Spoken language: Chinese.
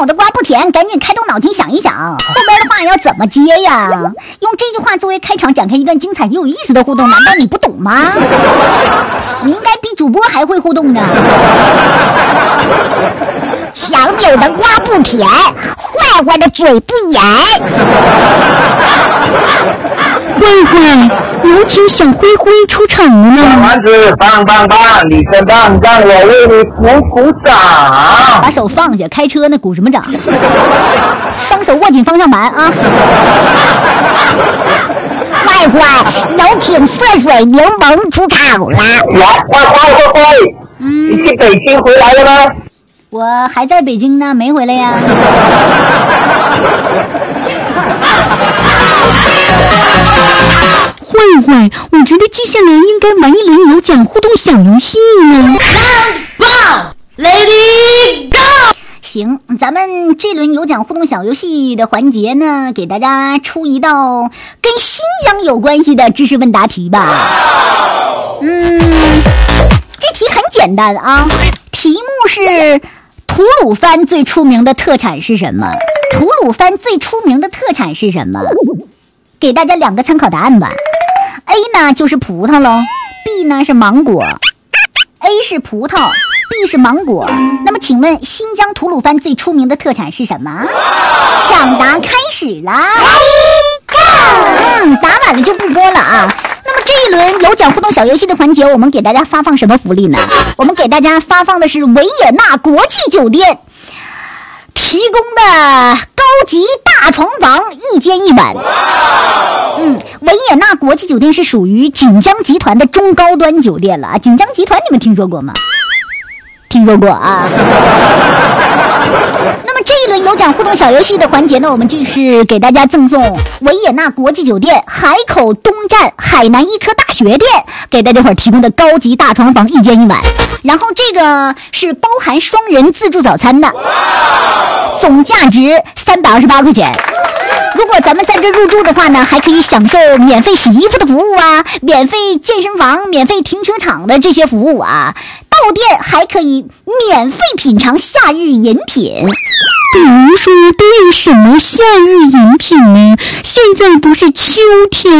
脑子瓜不甜，赶紧开动脑筋想一想，后边的话要怎么接呀？用这句话作为开场，展开一段精彩又有意思的互动，难道你不懂吗？你应该比主播还会互动呢。 小九的瓜不甜，坏坏的嘴不严。 坏坏，有请小灰灰出场了。 小丸子，棒棒棒，你真棒，让我为你鼓鼓掌。 把手放下，开车呢，鼓什么掌？双手握紧方向盘啊！ 坏坏，有请色水柠檬出场了。 坏，你去北京回来了吗？ 我还在北京呢，没回来呀。 坏坏，我觉得接下来应该玩一轮有奖互动小游戏呢。 Lady Go！ 行，咱们这轮有奖互动小游戏的环节呢，给大家出一道跟新疆有关系的知识问答题吧。这题很简单啊，题目是吐鲁番最出名的特产是什么？吐鲁番最出名的特产是什么？给大家两个参考答案吧。A 呢就是葡萄喽 ，B 呢是芒果。A 是葡萄 ，B 是芒果。那么请问新疆吐鲁番最出名的特产是什么？抢答开始啦！答晚了就不播了啊。那么这一轮有奖互动小游戏的环节，我们给大家发放什么福利呢？我们给大家发放的是维也纳国际酒店提供的高级大床房，1间1晚。维也纳国际酒店是属于锦江集团的中高端酒店了啊。锦江集团你们听说过吗？听说过啊。那么这一轮有奖互动小游戏的环节呢，我们就是给大家赠送维也纳国际酒店海口东站海南医科大学店给大家伙提供的高级大床房，1间1晚。然后这个是包含双人自助早餐的，总价值328块钱。如果咱们在这入住的话呢，还可以享受免费洗衣服的服务啊，免费健身房、免费停车场的这些服务啊。到店还可以免费品尝夏日饮品。 比如说都有什么夏日饮品呢？现在不是秋天